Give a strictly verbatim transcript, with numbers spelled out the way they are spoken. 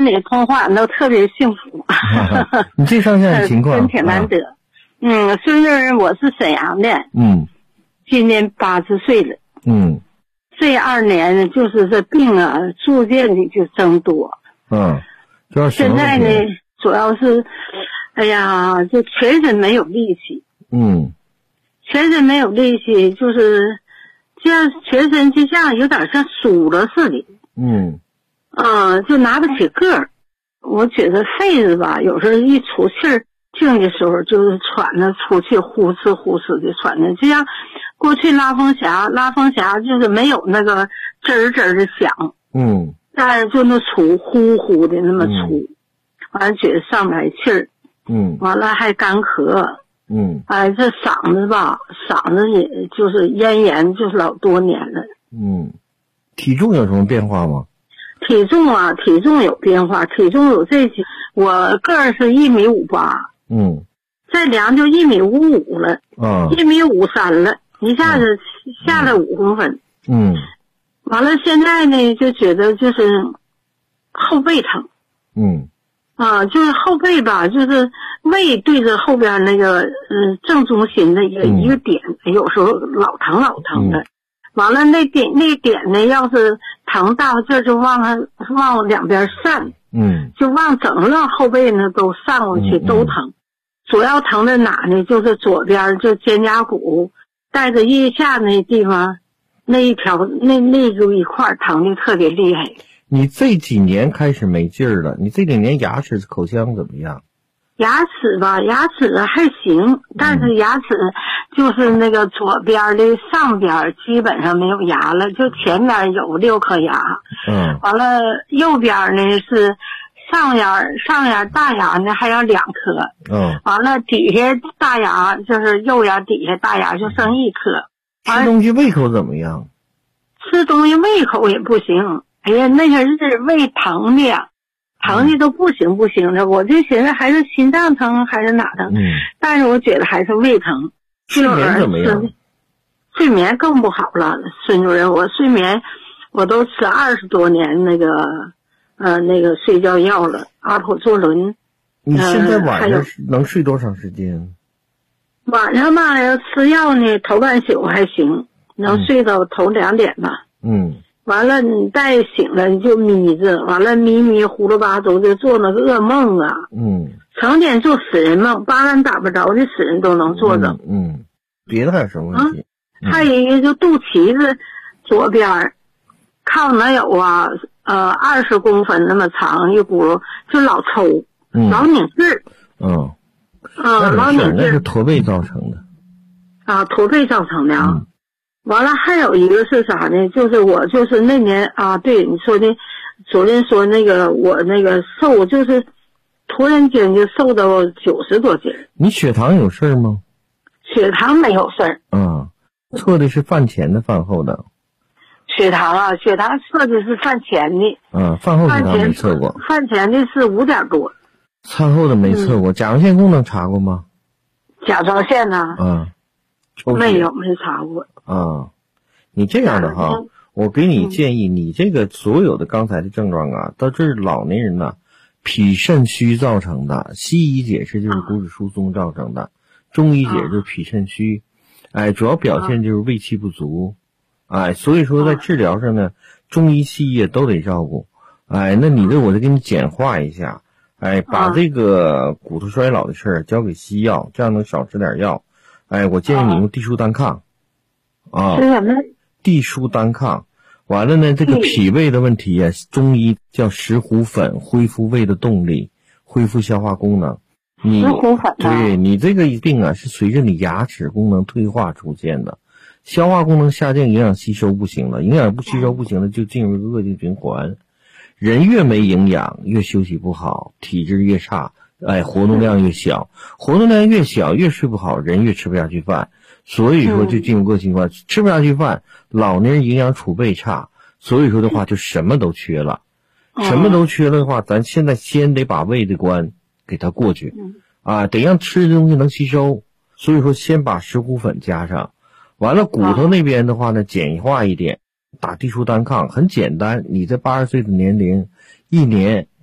你通话都特别幸福。 你这上下情况真挺难得。啊、嗯，孙女儿我是沈阳的。 嗯。 今年八十岁了。 嗯。 这二年呢，就是这病啊，逐渐的就增多。 嗯。 现在呢，主要是，哎呀，就全身没有力气。 嗯。 全身没有力气，就是这样，全身就像有点像酥了似的。 嗯。 嗯，就拿不起个儿。我觉得肺子吧，有时候一出气儿静的时候，就是喘的出气，呼哧呼哧的喘的，就像过去拉风匣，拉风匣就是没有那个吱儿吱儿的响。 嗯。 但是就那粗呼呼的那么粗，完、嗯、了觉得上不来气儿。 嗯。 完了还干咳。 嗯。 哎，这嗓子吧，嗓子也就是咽炎，就是老多年了。 嗯。体重有什么变化吗？ 体重啊，体重有变化，体重有这些。我个儿是一米五八。 嗯。 再量就一米五五了。 啊。 一米五三了，一下子下了五公分。 嗯。 完了，现在呢就觉得就是后背疼。 嗯。 啊，就是后背吧，就是胃对着后边那个嗯正中心的一个、嗯、一个点，有时候老疼老疼的。嗯、完了那点那点呢，要是疼大劲儿就往往两边散。 嗯。 就往整个后背呢都散过去、嗯、都疼。主要疼在哪呢？就是左边就肩胛骨带着腋下那地方。那一条那那就一块疼的特别厉害。 你这几年开始没劲儿了，你这几年牙齿口腔怎么样？ 牙齿吧，牙齿还行，但是牙齿就是那个左边的上边基本上没有牙了，就前边有六颗牙。 嗯。 完了右边呢是上牙上牙大牙呢还有两颗。 嗯。 完了底下大牙就是右牙底下大牙就剩一颗。 吃东西胃口怎么样？ 吃东西胃口也不行。哎呀，那些日子胃疼的呀，疼的都不行不行的。嗯、我就寻思还是心脏疼还是哪疼， 嗯， 但是我觉得还是胃疼。 睡眠怎么样？ 睡眠更不好了，孙主任，我睡眠我都吃二十多年那个呃那个睡觉药了，阿普唑仑。 你现在晚上能睡多长时间？呃晚上嘛，要吃药呢，头半宿还行，能睡到头两点吧。 嗯。 完了，你再醒了你就眯着，完了迷迷糊噜巴都就做那个噩梦啊。 嗯。 成天做死人梦，八竿打不着的死人都能做着。 嗯。嗯，别的还有什么问题？ 啊、还有一个就肚脐子左边，靠能有啊呃二十公分那么长一股，就老抽， 嗯、 老拧劲儿。 嗯。 嗯，老拧劲儿。 那是驼背造成的。 啊，驼背造成的啊。 嗯。 完了还有一个是啥呢？就是我就是那年啊，对你说的，主任说那个我那个瘦，就是突然间就瘦到九十多斤。 你血糖有事儿吗？ 血糖没有事儿。 嗯，测的是饭前的饭后的。 血糖啊，血糖测的是饭前的。 嗯，饭后血糖没测过。 饭前的是五点多。 餐后的没测过。嗯、甲状腺功能查过吗？ 甲状腺呢？ 嗯。 没有，没查过。 啊，你这样的哈，嗯、我给你建议，你这个所有的刚才的症状啊，都是老年人呐，脾肾虚造成的。西医解释就是骨质疏松造成的，啊、中医解释就是脾肾虚，哎，主要表现就是胃气不足，哎，所以说在治疗上呢，中医西医都得照顾，哎，那你这我就给你简化一下，哎，把这个骨头衰老的事儿交给西药，这样能少吃点药。哎，我建议你用地舒单抗，啊， 吃什么？ 地舒单抗。完了呢，这个脾胃的问题啊，中医叫石斛粉，恢复胃的动力，恢复消化功能。你石斛粉、啊、 对你这个病啊，是随着你牙齿功能退化出现的，消化功能下降，营养吸收不行了，营养不吸收不行了，就进入一个恶性循环。人越没营养，越休息不好，体质越差。哎，活动量越小，活动量越小，越睡不好，人越吃不下去饭，所以说就进入恶性循环，吃不下去饭，老年人营养储备差，所以说的话就什么都缺了，什么都缺了的话，咱现在先得把胃的关给它过去，啊，得让吃的东西能吸收，所以说先把石斛粉加上，完了骨头那边的话呢，简化一点，打地舒单抗很简单，你在八十岁的年龄，一年